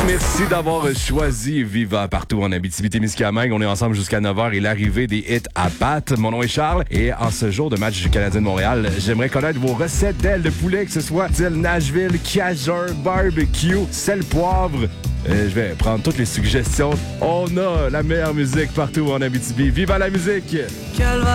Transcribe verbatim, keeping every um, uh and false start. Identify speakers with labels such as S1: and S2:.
S1: Merci d'avoir choisi Viva partout en Abitibi-Témiscamingue. On est ensemble jusqu'à neuf heures et l'arrivée des hits à battre. Mon nom est Charles et en ce jour de match du Canadien de Montréal, j'aimerais connaître vos recettes d'ailes de poulet, que ce soit style Nashville, Cajun, barbecue, sel, poivre. Euh, je vais prendre toutes les suggestions. On a la meilleure musique partout en Abitibi. Viva la musique!
S2: Quelle